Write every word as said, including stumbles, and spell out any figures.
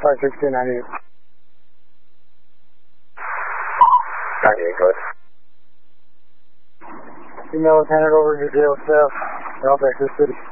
five six two ninety-eight. ninety-eight, go ahead. Female lieutenant over to jail staff, South Texas City.